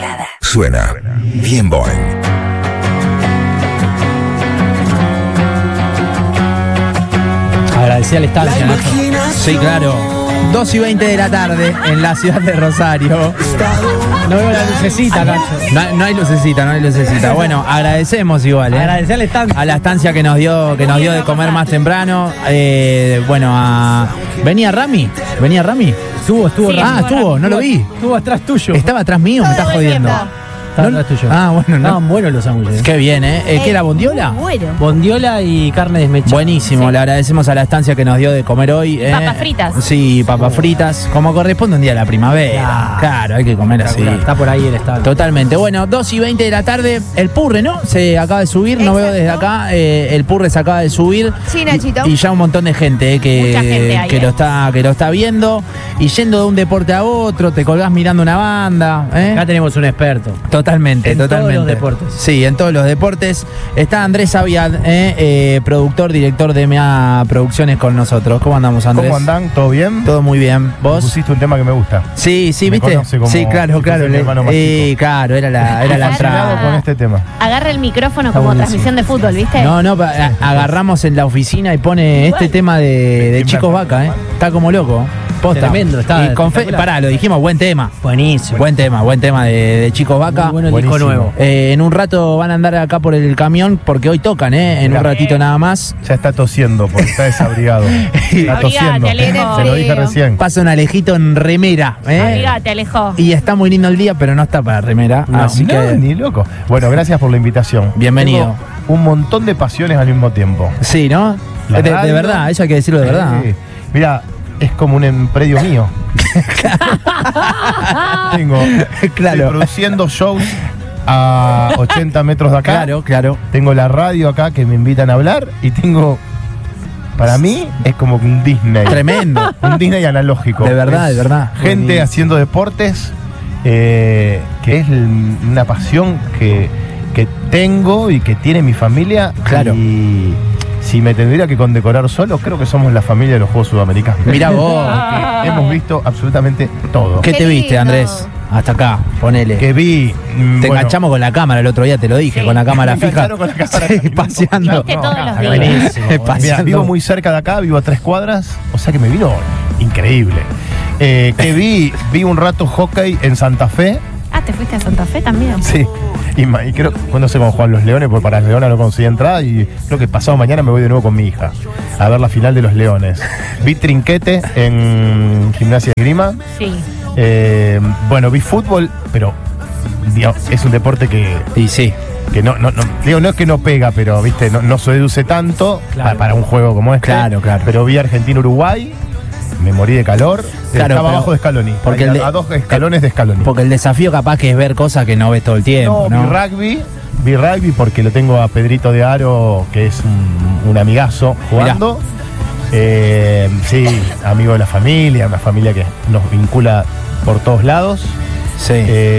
mezclada. Suena Bien Boing. Agradecer a la estancia, Nacho. Sí, claro. 2:20 de la tarde en la ciudad de Rosario. No veo la lucecita, Nacho. No hay lucecita. Bueno, agradecemos igual, Agradecer a la estancia. a la estancia que nos dio de comer más temprano. ¿Venía Rami? Estuvo Sí, Ah, estuvo, no lo vi. Estuvo atrás tuyo. Estaba atrás mío, me estás jodiendo. Estaba atrás tuyo. Ah, bueno, no. Estaban buenos los sándwiches. Qué bien, ¿Qué era, bondiola? Bueno. Bondiola y carne desmechada. Buenísimo, Sí. le agradecemos a la estancia que nos dio de comer hoy. Papas fritas. Sí, papas fritas, como corresponde un día de la primavera. Claro, hay que comer así. Está por ahí el estado. Totalmente. Bueno, 2:20 de la tarde, el Purre, ¿no? Se acaba de subir, no veo desde acá. El Purre se acaba de subir. Sí, Nachito. Y ya un montón de gente Mucha gente hay, que lo está viendo. Y yendo de un deporte a otro, te colgás mirando una banda. Acá tenemos un experto. Totalmente. En todos los deportes. Sí, en todos los deportes. Está Andrés Aviad, productor, director de MA Producciones con nosotros. ¿Cómo andamos, Andrés? ¿Cómo andan? ¿Todo bien? Todo muy bien. ¿Vos? Pusiste un tema que me gusta. Sí, Me ¿viste? conoce como Sí, claro. si fuese mi hermano más chico. Claro, era la Fascinado entrada. con este tema. Agarra el micrófono Está como buenísimo. transmisión de fútbol, ¿viste? No, agarramos en la oficina y pone este tema de Chicos Vaca, Está como loco. Posta. Tremendo, está espectacular. Pará, lo dijimos, buen tema. Buenísimo. Buen tema de Chicos Vaca. Muy bueno el disco Buenísimo. nuevo. En un rato van a andar acá por el camión porque hoy tocan, en un ratito nada más. Ya está tosiendo porque está desabrigado. Está tosiendo. Alejo. Se lo dije recién. Pasa un Alejito en remera, Abrigate, Alejo. Y está muy lindo el día, pero no está para remera. así No, que ni loco. Bueno, gracias por la invitación. Bienvenido. Tengo un montón de pasiones al mismo tiempo. sí, ¿no? La De radio. verdad, eso hay que decirlo de verdad. Sí. Mira, es como un predio mío. Estoy Claro. produciendo shows a 80 metros de acá. Claro. Tengo la radio acá que me invitan a hablar y tengo, para mí, es como un Disney. Tremendo. Un Disney analógico. De verdad, Es de verdad. Gente Buenísimo. haciendo deportes, que es una pasión que tengo y que tiene mi familia. Claro. Y si me tendría que condecorar solo, creo que somos la familia de los Juegos Sudamericanos. Mirá vos. Que hemos visto absolutamente todo. ¿Qué Qué te viste, lindo. Andrés? Hasta acá, ponele. Que vi. Te enganchamos con la cámara el otro día, te lo dije, Sí. con la cámara Me fija. engancharon con la cámara Sí, fija. paseando. Viste todos los días. Buenísimo. Mira, Paseando. vivo muy cerca de acá, vivo a 3 cuadras, o sea que me vino increíble. Que vi un rato hockey en Santa Fe, Ah, ¿te fuiste a Santa Fe también? sí, y creo, no sé cómo juegan los Leones, porque para los Leones no conseguí entrada y creo que pasado mañana me voy de nuevo con mi hija a ver la final de los Leones. Vi trinquete en Gimnasia de Grima. Sí. Bueno, vi fútbol, pero digamos, es un deporte que Y sí. digo, no es que no pega, pero viste, no seduce tanto Claro. para un juego como este. Claro. Pero vi Argentina-Uruguay, me morí de calor. Claro, Estaba pero- abajo de Scaloni, porque ahí el de- a 2 escalones de Scaloni. Porque el desafío capaz que es ver cosas que no ves todo el tiempo, ¿no? Vi rugby porque lo tengo a Pedrito de Aro, que es un amigazo jugando. Sí, amigo de la familia, una familia que nos vincula por todos lados. Sí.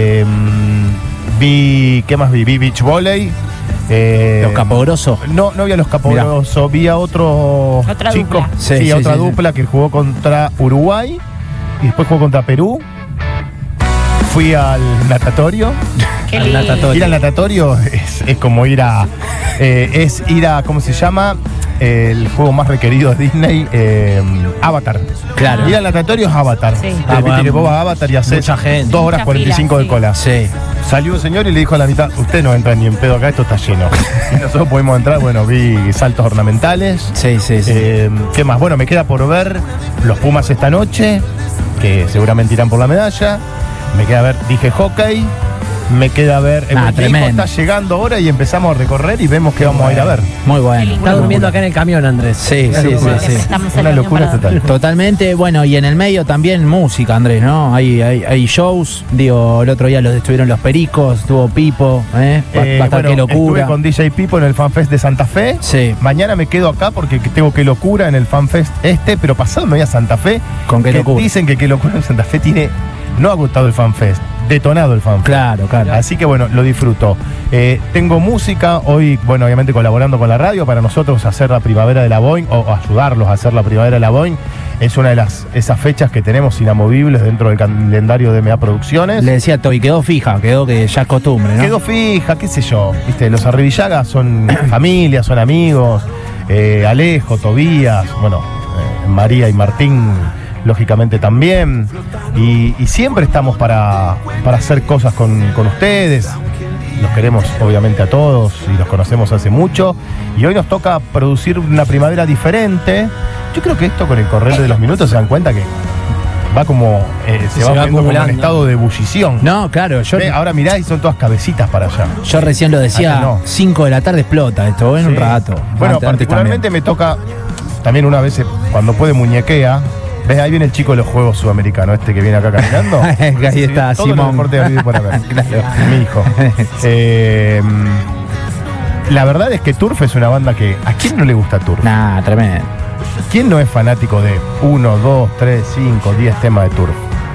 ¿Qué más vi? Vi beach volley. Los Capogrosos. No vi a los Capogrosos, vi a otro Otra chico. dupla. Sí, Otra sí. dupla que jugó contra Uruguay y después jugó contra Perú. Fui al natatorio. Qué Al lindo. natatorio. Ir al natatorio es como ir a. Es ir a. ¿Cómo se llama? El juego más requerido de Disney, Avatar. Claro. Ir al natatorio es Avatar. Sí. Viste que vos vas a Avatar y haces Mucha gente. 2 horas Mucha 45 fila, de sí. cola. Sí. Salió un señor y le dijo a la mitad, usted no entra ni en pedo acá, esto está lleno. Y nosotros pudimos entrar, bueno, vi saltos ornamentales. Sí. ¿Qué más? Bueno, me queda por ver los Pumas esta noche, que seguramente irán por la medalla. Me queda ver, dije hockey. Me queda ver, el equipo tremendo. está llegando ahora y empezamos a recorrer y vemos qué vamos a ir a ver. Muy bueno. Está durmiendo acá en el camión, Andrés. Sí. Estamos en Una el locura camión total. Totalmente, bueno, y en el medio también música, Andrés, ¿no? Hay shows, digo, el otro día estuvieron los Pericos, estuvo Pipo, bastante Bueno, locura. estuve con DJ Pipo en el FanFest de Santa Fe. Sí. Mañana me quedo acá porque tengo Qué Locura en el FanFest pero pasado me voy a Santa Fe. Con Qué que Locura. Dicen que Qué Locura en Santa Fe tiene, no agotado el FanFest, detonado el FanFest. Claro. Así que bueno, lo disfruto. Tengo música, hoy, bueno, obviamente colaborando con la radio para nosotros hacer la primavera de la Boing, o ayudarlos a hacer la primavera de la Boing. es una de esas fechas que tenemos inamovibles dentro del calendario de MA Producciones. Le decía Toy, quedó fija, quedó que ya es costumbre, ¿no? Quedó fija, qué sé yo, viste, los Arribillaga son familia, son amigos, Alejo, Tobías, bueno, María y Martín, lógicamente también, y siempre estamos para hacer cosas con ustedes. Los queremos obviamente a todos y los conocemos hace mucho, y hoy nos toca producir una primavera diferente. Yo creo que esto con el correr de los minutos se dan cuenta que va como se va poniendo como en estado de ebullición. No, claro, Ahora mirá y son todas cabecitas para allá. Yo recién lo decía, Antes no. 5 de la tarde explota esto, en Sí. un rato. Bueno, Antes particularmente me toca también una vez cuando puede muñequea. ¿Ves? Ahí viene el chico de los Juegos Sudamericanos, este que viene acá caminando. Ahí está, Todos los Simón. deportes habidos y por haber. Claro. Mi hijo. La verdad es que Turf es una banda que... ¿A quién no le gusta Turf? Nah, tremendo. ¿Quién no es fanático de 1, 2, 3, 5, 10 temas de Turf?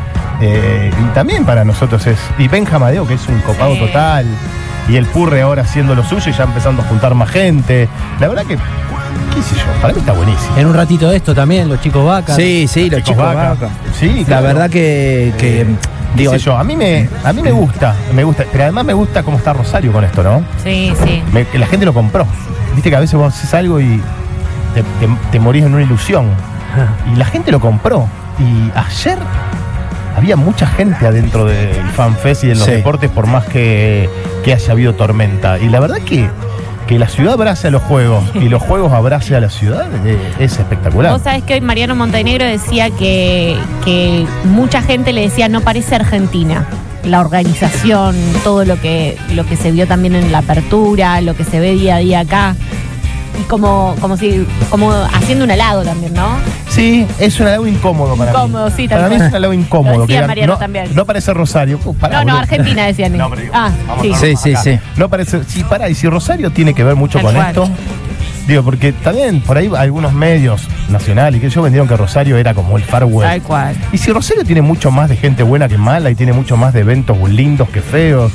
Y también para nosotros es... Y Benja Amadeo, que es un copado total. Y el Purre ahora haciendo lo suyo y ya empezando a juntar más gente. La verdad que... ¿Qué sé yo? Para mí está buenísimo. En un ratito de esto también, los chicos vacas. Sí, los chicos Vaca. Vaca. Sí, La claro. verdad que digo, ¿Qué sé yo? A mí me gusta, pero además me gusta cómo está Rosario con esto, ¿no? Sí, sí. Que la gente lo compró. Viste que a veces vos haces algo y te morís en una ilusión. Y la gente lo compró. Y ayer había mucha gente adentro del FanFest y de los Sí. deportes, por más que haya habido tormenta. Y la verdad que la ciudad abrace a los juegos y los juegos abrace a la ciudad es espectacular. Vos sabés que hoy Mariano Montenegro decía que mucha gente le decía no parece Argentina. La organización, todo lo que se vio también en la apertura, lo que se ve día a día acá. Y como haciendo un halago también, ¿no? Sí, es un halago incómodo para Incómodo, mí. sí, tal Para mí cual. es un halago incómodo. Lo decía que Mariano no, también. no parece Rosario. Pará, No, boludo. Argentina decían. No, pero digo, vamos sí. a Sí, sí, acá. sí. No parece. Sí, pará, y si Rosario tiene que ver mucho Tal con cual. esto. Digo, porque también por ahí algunos medios nacionales que yo vendieron que Rosario era como el Far West. Tal cual. Y si Rosario tiene mucho más de gente buena que mala y tiene mucho más de eventos lindos que feos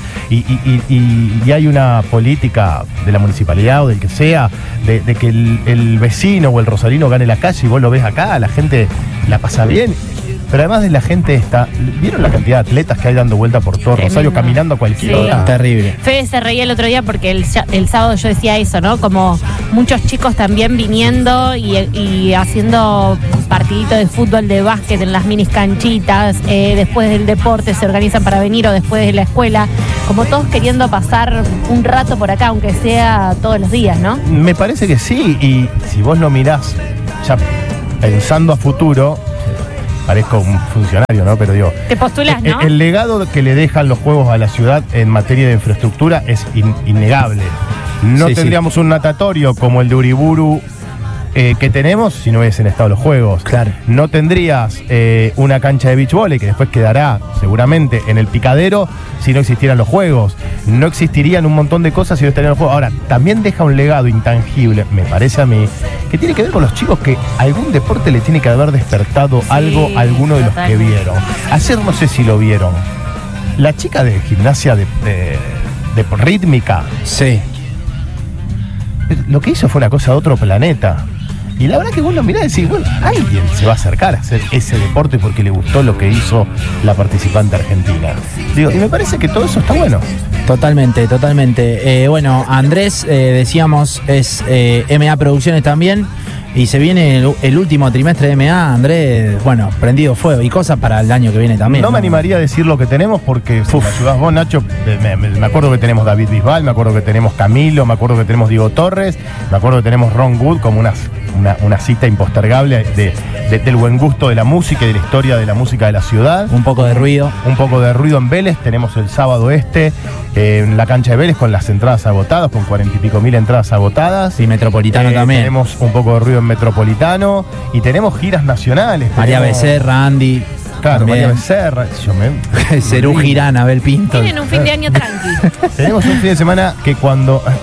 y hay una política de la municipalidad o del que sea de que el vecino o el rosarino gane la calle y vos lo ves acá, la gente la pasa bien. Pero además de la gente está... ¿Vieron la cantidad de atletas que hay dando vuelta por todo Tremendo. Rosario caminando a cualquier Sí. hora? terrible. Fede se reía el otro día porque el sábado yo decía eso, ¿no? Como muchos chicos también viniendo y haciendo partidito de fútbol, de básquet en las minis canchitas, después del deporte se organizan para venir o después de la escuela, como todos queriendo pasar un rato por acá, aunque sea todos los días, ¿no? Me parece que sí, y si vos lo mirás ya pensando a futuro, parezco un funcionario, ¿no? Pero digo, Te postulás, ¿no? el legado que le dejan los juegos a la ciudad en materia de infraestructura es innegable. No Sí, sí. tendríamos un natatorio como el de Uriburu que tenemos si no hubiesen estado los juegos. Claro. No tendrías una cancha de beach volley que después quedará seguramente en el Picadero si no existieran los juegos. No existirían un montón de cosas si no estarían los juegos. Ahora, también deja un legado intangible, me parece a mí, que tiene que ver con los chicos que algún deporte le tiene que haber despertado algo a alguno de los que totalmente. vieron. Ayer no sé si lo vieron. La chica de gimnasia de rítmica, Sí. lo que hizo fue una cosa de otro planeta. Y la verdad que vos lo mirás y decís, bueno, alguien se va a acercar a hacer ese deporte porque le gustó lo que hizo la participante argentina. Digo, y me parece que todo eso está bueno. Totalmente, totalmente. Bueno, Andrés, decíamos, es MA Producciones también. Y se viene el último trimestre de MA, Andrés, bueno, prendido fuego. Y cosas para el año que viene también. No me animaría a decir lo que tenemos porque si me ayudás vos, Nacho, me acuerdo que tenemos David Bisbal, me acuerdo que tenemos Camilo, me acuerdo que tenemos Diego Torres, me acuerdo que tenemos Ron Wood como una cita impostergable del buen gusto de la música y de la historia de la música de la ciudad. Un poco de ruido. Un poco de ruido en Vélez, tenemos el sábado en la cancha de Vélez con las entradas agotadas, con 40 y pico mil entradas agotadas. Y Metropolitano también. Tenemos un poco de ruido en Metropolitano y tenemos giras nacionales. María tenemos- Becerra, Andy. Claro, también. María Becerra. Cerú Girán, Abel Pinto. Tienen un fin de año tranqui. Tenemos un fin de semana que cuando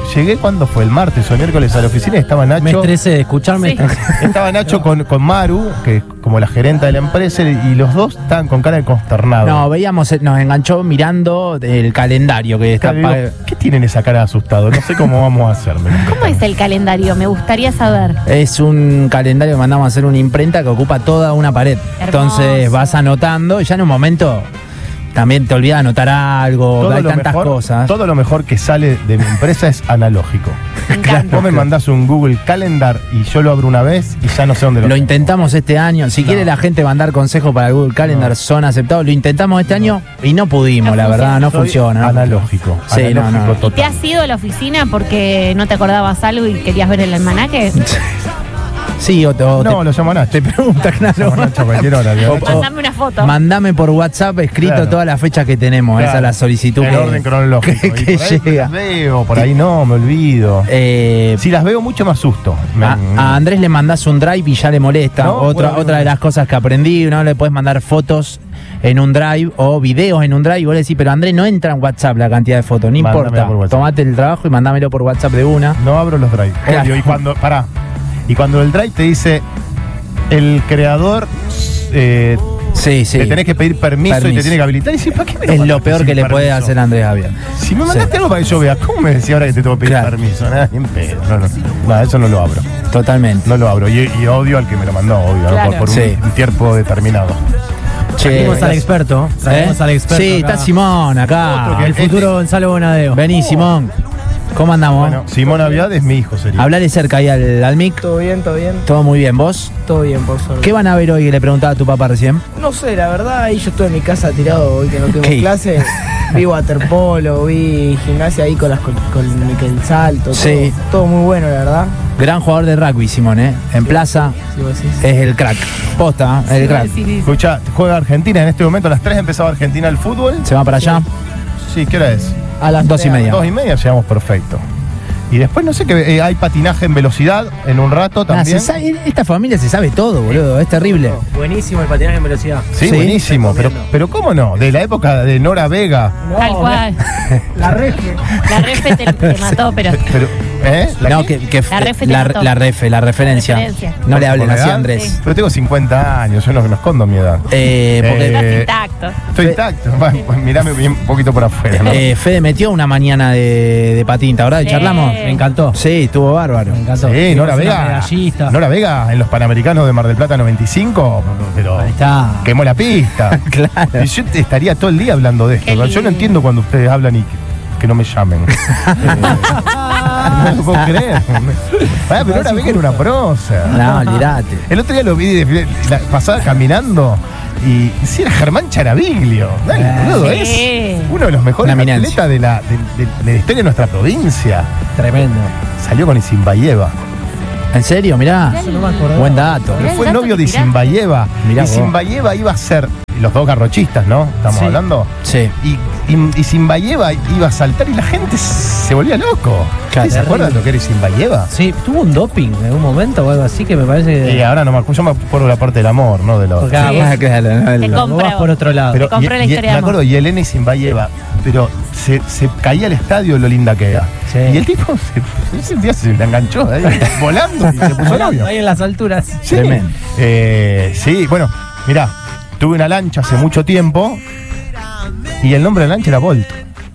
llegué cuando fue el martes o el miércoles a la oficina y estaba Nacho. Me estresé de escucharme. Sí. Estaba Nacho con Maru, que es como la gerenta de la empresa, y los dos estaban con cara de consternado. No, veíamos, nos enganchó mirando el calendario que está. Claro, digo, ¿qué tienen esa cara de asustado? No sé cómo vamos a hacerme. ¿Cómo es el calendario? Me gustaría saber. Es un calendario que mandamos a hacer una imprenta que ocupa toda una pared. Hermoso. Entonces vas anotando y ya en un momento también te olvidas de anotar algo, hay tantas cosas. Todo lo mejor que sale de mi empresa es analógico. Me encanta. Vos me mandás un Google Calendar y yo lo abro una vez y ya no sé dónde lo Lo tengo. intentamos este año. Si quiere la gente mandar consejos para el Google Calendar, son aceptados. Lo intentamos este año y no pudimos, No la funciona. verdad, no Soy funciona. ¿no? Analógico. Sí, analógico no. total. ¿Te has ido a la oficina porque no te acordabas algo y querías ver el almanaque? Sí, No, lo llamo a Nacho. te pregunta, claro. Llamo a Nacho a cualquier hora. ¿no? Mandame una foto. Mandame por WhatsApp escrito Claro. todas las fechas que tenemos. Claro. Esa es la solicitud En orden cronológico. que Y por ahí llega. las veo, por ahí no, me olvido. Si las veo mucho me asusto. A Andrés le mandás un drive y ya le molesta. No, otra bueno, de las cosas que aprendí, no le puedes mandar fotos en un drive o videos en un drive. Y vos le decís, pero Andrés, no entra en WhatsApp la cantidad de fotos, no Mándamela importa. por WhatsApp. Tomate el trabajo y mandámelo por WhatsApp de una. No abro los drive. Claro. Obvio. Y cuando el drive te dice el creador Sí, sí. le tenés que pedir permiso y te tiene que habilitar, y decís, ¿para qué me Es lo mandaste peor sin que le puede permiso? hacer Andrés Javier. Si me mandaste algo para que yo vea, ¿cómo me decís ahora que te tengo que pedir Claro. permiso? Nada, ni en pedo. No, eso no lo abro. Totalmente. No lo abro. Y odio al que me lo mandó, obvio, ¿no? Claro. por Sí. un tiempo determinado. Trajimos al experto. Traemos al experto. Sí, acá. está Simón acá. Otro que- El futuro Gonzalo Bonadeo. Vení, Simón. ¿Cómo andamos? Bueno, Simón Aviad es mi hijo, sería. Hablale cerca ahí al mic. Todo bien, Todo muy bien. ¿Vos? todo bien, por suerte. ¿Qué van a ver hoy que le preguntaba a tu papá recién? No sé, la verdad, ahí yo estuve en mi casa tirado hoy que no tengo ¿Qué? clase. Vi waterpolo, vi gimnasia ahí con Miquel Salto. Sí. Todo muy bueno, la verdad. Gran jugador de rugby, Simón, ¿eh? En plaza Si vos decís. es el crack. Posta, ¿eh? El crack. Escucha, juega Argentina en este momento, a las 3 empezaba Argentina el fútbol. ¿Se va para allá? Sí, ¿qué hora es? A las 2:30. 2:30, llegamos perfecto. Y después no sé qué, hay patinaje en velocidad en un rato Ah, también. esta familia se sabe todo, boludo. Es terrible. Buenísimo el patinaje en velocidad. Sí, Sí, buenísimo. Pero ¿cómo no? De la época de Nora Vega. Tal cual. La refe. La refe te mató, pero. Pero, ¿eh? No, qué? La refe te mató. la referencia. Referencia. No le ¿Por hablen la así, edad? Andrés. Sí. Pero tengo 50 años, yo no escondo mi edad. Porque Estás Eh, intacto. Estoy intacto. Bueno, pues mirame bien un poquito por afuera, ¿no? Fede metió una mañana de patín, ¿ahora Sí. charlamos? Me encantó. Sí, estuvo bárbaro. Me encantó. Sí, Fuimos Nora una Vega. medallista. Nora Vega en los Panamericanos de Mar del Plata 95, pero Ahí está. quemó la pista. Claro. Y yo estaría todo el día hablando de esto. Qué ¿no? Yo lindo. no entiendo cuando ustedes hablan y que no me llamen. No lo puedo creer. Pero Nora Vega era una prosa. No, olvidate. El otro día lo vi pasaba caminando y sí, era Germán Charaviglio. Dale, boludo, Sí. es uno de los mejores Una eminencia. atletas de la historia de nuestra provincia. Tremendo. Salió con Isimbayeva. ¿En serio? Mirá. Eso no me acordaba. Buen dato. Mirá el Fue dato novio que de tiraste. Isimbayeva. Mirá vos. Isimbayeva iba a ser, los dos garrochistas, ¿no? Estamos Sí. hablando. Sí. Y Isimbayeva iba a saltar y la gente se volvía loco. Claro. ¿Ustedes se acuerdan lo que era Isimbayeva? Sí, tuvo un doping en un momento o algo así que me parece que. Ahora no me acuerdo, yo me acuerdo la parte del amor, ¿no? De los. Porque Sí. Ah, claro, no, Te el- no compro. vas por otro lado. Pero, Te compré la historia de me amor. acuerdo, y Elena Isimbayeva, pero se caía al estadio lo linda que era. Sí. Y el tipo ese día se la enganchó ahí, volando y se puso novio. Ahí en las alturas. Sí. Tremendo. Sí, bueno, mirá, tuve una lancha hace mucho tiempo y el nombre de la lancha era Bolt.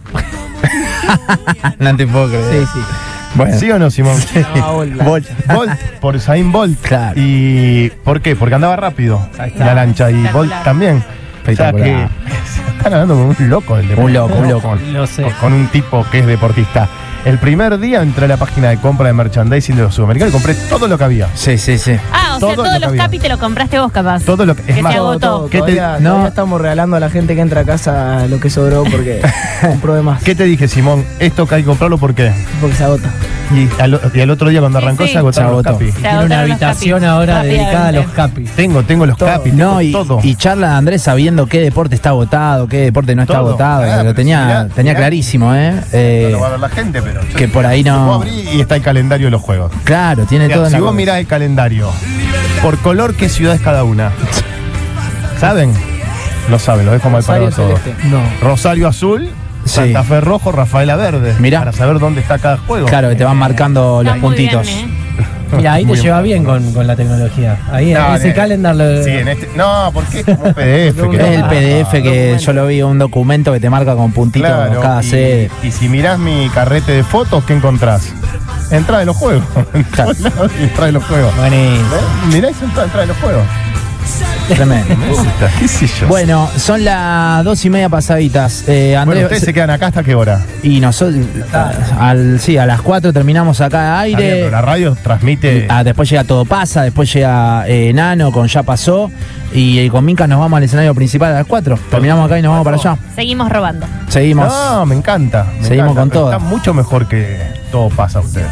no te puedo creer. Sí, sí. Bueno. ¿Sí o no, Simón? Ah, hola. Bolt. Bolt, por Usain Bolt. Claro. ¿Y por qué? Porque andaba rápido Ahí está. la lancha y Bolt Espectacular. también. O sea Espectacular. que se están hablando con un loco del deporte. Un loco, un loco. Lo sé. Con un tipo que es deportista. El primer día entré a la página de compra de merchandising de los supermercados y compré todo lo que había. Sí, sí, sí. Ah, o sea, Todo lo todos que los había. capis te lo compraste vos, capaz. Todo lo que. Es Que más, se agotó. ¿qué te- Todavía estamos regalando a la gente que entra a casa lo que sobró porque compró de más. ¿qué te dije, Simón? Esto que hay que comprarlo, ¿por qué? Porque se agota. Y al otro día cuando Sí, arrancó sí. se agotaron Se los agotó. capis. Se Tiene una agotaron los habitación capis ahora dedicada a los rápidamente. capis. Tengo los Todo. capis, No, tengo todo. y charla de Andrés sabiendo qué deporte está agotado, qué deporte no está Todo. agotado. Ah, Lo pero tenía mirá. clarísimo, ¿eh? No lo va a ver la gente, pero. que por ahí no- Lo puedo abrir y está el calendario de los juegos. Claro, tiene todo en Si la vos cabeza. mirás el calendario, por color, ¿qué ciudad es cada una? ¿Saben? No saben, lo dejo mal parado Rosario todo. Celeste. No. Rosario azul, Santa Fe rojo, Rafaela verde. Mirá. Para saber dónde está cada juego. Claro, que te van marcando Está los muy puntitos. bien, Mira, ahí te Muy lleva bien con la tecnología. Ahí en ese calendar lo... Sí, en este. No, porque es como un PDF. Es el PDF que yo lo vi, un documento que te marca con puntitos cada sede. Y si mirás mi carrete de fotos, ¿qué encontrás? Entrada de los juegos. Claro. Entrada de los juegos. Buenísimo. Mirá esa entrada de los juegos. Tremendo. Me gusta, qué sé yo. Bueno, son las 2:30 pasaditas. Andrés, Bueno, ustedes se quedan acá hasta qué hora. y nosotros a las 4 terminamos acá de Está bien, aire. pero la radio transmite. Después llega Todo Pasa, después llega Nano con Ya Pasó. Y con Mica nos vamos al escenario principal a las 4. Terminamos acá y nos vamos para allá. Seguimos robando. Seguimos. No, me encanta. Seguimos con todo. Está mucho mejor que Todo Pasa usted.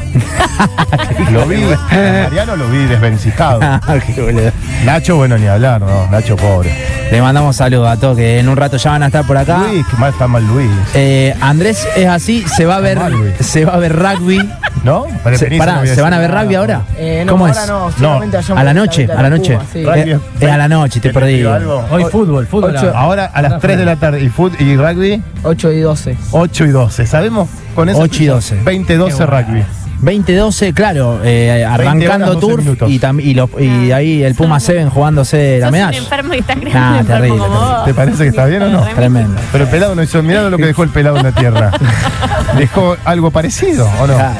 Lo vi, Mariano lo vi desvencijado. Qué boludo. Nacho, bueno, ni hablar, ¿no? Nacho, pobre. Le mandamos saludos a todos que en un rato ya van a estar por acá. Luis, que mal está mal Luis. Andrés es así, se va a ver rugby. ¿No? ¿Se van a ver rugby ahora? No, ¿Cómo ahora es? no, solamente allá A la en noche, Punta a la de noche. Cuba, sí. Rugby Es a la noche, te ¿Te perdí. digo algo? Hoy fútbol. Ocho. Ahora a las 3 de la tarde. ¿Y rugby? 8 y 12. 8 y 12. ¿Sabemos? Con eso. 8 y 12. 20-12 rugby. 20-12, claro, arrancando horas, 12 turf minutos. y ahí el Puma 7 jugándose la Sos un medalla. enfermo y estás creando un enfermo terrible, como vos. ¿Te parece que está bien o no? Tremendo. Pero el pelado no hizo. Mirá lo que dejó el pelado en la tierra. ¿Dejó algo parecido o no? Claro.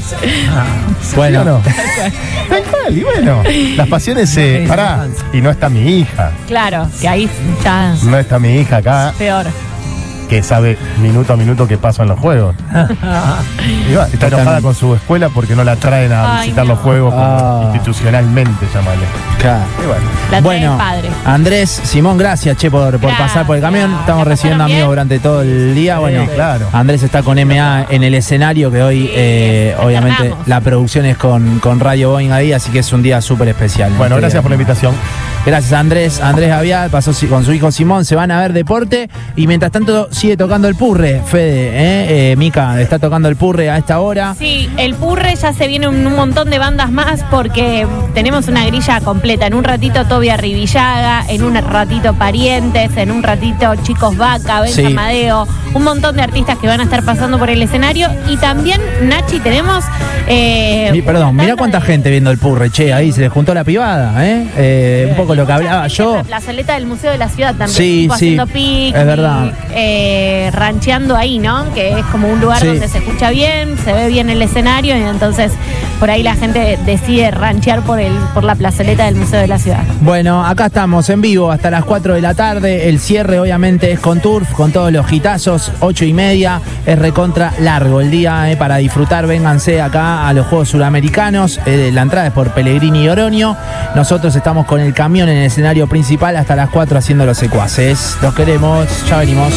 ¿Sí Bueno, o no? Tal cual, y bueno. Las pasiones se. Pará. Y no está mi hija. Claro, que ahí ya No está mi hija acá, peor. que sabe minuto a minuto qué pasa en los juegos. Y va, está enojada con su escuela porque no la traen a Ay, visitar no. los juegos como Ah. institucionalmente, llamale. claro. Y bueno. La trae Bueno, el padre. Andrés, Simón, gracias, por Gracias. pasar por el camión. Estamos ¿La recibiendo pasaron amigos bien? durante todo el día. Bueno, claro. Andrés está con MA en el escenario, que hoy, obviamente, cerramos. la producción es con Radio Boeing ahí, así que es un día súper especial. Bueno, gracias por la invitación. Gracias a Andrés Gavial, pasó con su hijo Simón, se van a ver deporte y mientras tanto sigue tocando el purre, Fede, Mica, está tocando el purre a esta hora. Sí, el purre ya se viene un montón de bandas más porque tenemos una grilla completa. En un ratito Toby Arribillaga, en un ratito Parientes, en un ratito Chicos Vaca, Benja Sí. Amadeo, un montón de artistas que van a estar pasando por el escenario. Y también, Nachi, tenemos... Perdón, mirá cuánta gente viendo el purre, che, ahí se les juntó la pibada, un poco lo que hablaba yo. La plazoleta del Museo de la Ciudad también. Sí, tipo sí, haciendo picnic, es verdad. Rancheando ahí, ¿no? Que es como un lugar Sí. donde se escucha bien, se ve bien el escenario y entonces por ahí la gente decide ranchear por la plazoleta del Museo de la Ciudad. Bueno, acá estamos en vivo hasta las 4 de la tarde. El cierre obviamente es con Turf, con todos los hitazos, 8:30. Es recontra largo el día para disfrutar. Vénganse acá a los Juegos Suramericanos. La entrada es por Pellegrini y Oroño. Nosotros estamos con el camión en el escenario principal hasta las 4 haciendo los secuaces. Los queremos, ya venimos.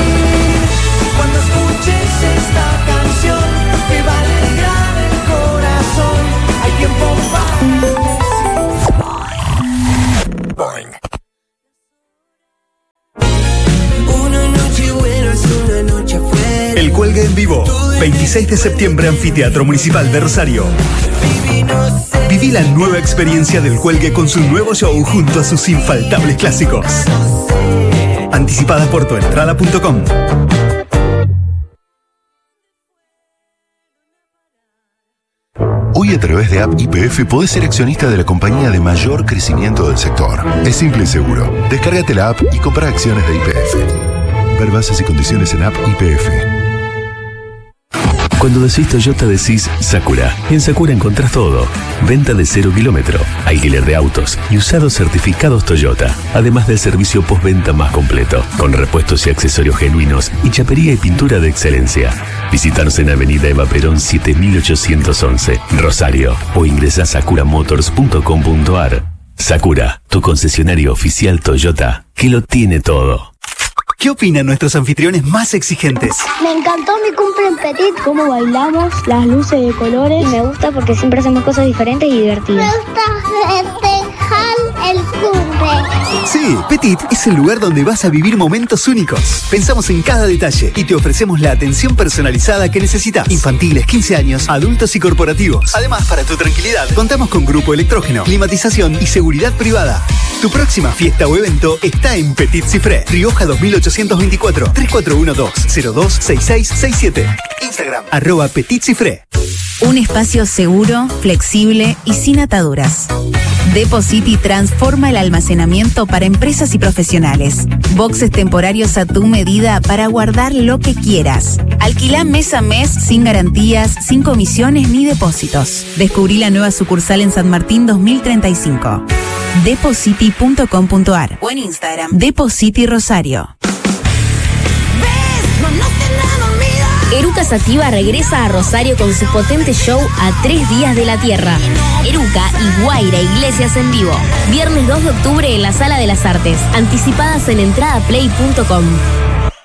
Cuando escuches esta canción, te va a alegrar el corazón. Hay tiempo para... Una noche buena es una noche afuera. El Cuelgue en vivo, 26 de septiembre, Anfiteatro Municipal de Rosario. Viví la nueva experiencia del Cuelgue con su nuevo show junto a sus infaltables clásicos. Anticipadas por tuentrada.com. Hoy a través de App YPF podés ser accionista de la compañía de mayor crecimiento del sector. Es simple y seguro. Descárgate la app y compra acciones de YPF. Ver bases y condiciones en App YPF. Cuando decís Toyota decís Sakura. En Sakura encontrás todo. Venta de 0 kilómetro, alquiler de autos y usados certificados Toyota. Además del servicio postventa más completo, con repuestos y accesorios genuinos y chapería y pintura de excelencia. Visítanos en Avenida Eva Perón 7811, Rosario, o ingresá a sakuramotors.com.ar. Sakura, tu concesionario oficial Toyota, que lo tiene todo. ¿Qué opinan nuestros anfitriones más exigentes? Me encantó mi cumple en Petit, cómo bailamos, las luces de colores. Y me gusta porque siempre hacemos cosas diferentes y divertidas. Me gusta festejar el cumple. Sí, Petit es el lugar donde vas a vivir momentos únicos. Pensamos en cada detalle y te ofrecemos la atención personalizada que necesitas. Infantiles, 15 años, adultos y corporativos. Además, para tu tranquilidad, contamos con grupo electrógeno, climatización y seguridad privada. Tu próxima fiesta o evento está en Petit Cifré, Rioja 2824, 3412-026667. Instagram, @Petit Cifré. Un espacio seguro, flexible y sin ataduras. Depositi transforma el almacenamiento para empresas y profesionales. Boxes temporarios a tu medida para guardar lo que quieras. Alquilá mes a mes sin garantías, sin comisiones ni depósitos. Descubrí la nueva sucursal en San Martín 2035. Depositi.com.ar o en Instagram Depositi Rosario. Eruca Sativa regresa a Rosario con su potente show a 3 días de la Tierra. Eruca y Guaira Iglesias en vivo. Viernes 2 de octubre en la Sala de las Artes. Anticipadas en entradaplay.com.